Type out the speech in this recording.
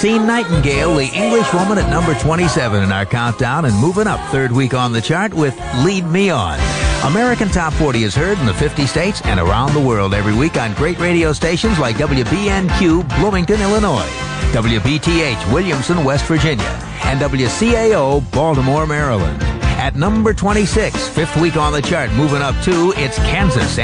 Maxine Nightingale, the English Woman, at number 27 in our countdown, and moving up third week on the chart with Lead Me On. American Top 40 is heard in the 50 states and around the world every week on great radio stations like WBNQ, Bloomington, Illinois, WBTH, Williamson, West Virginia, and WCAO, Baltimore, Maryland. At number 26, fifth week on the chart, moving up 2, it's Kansas.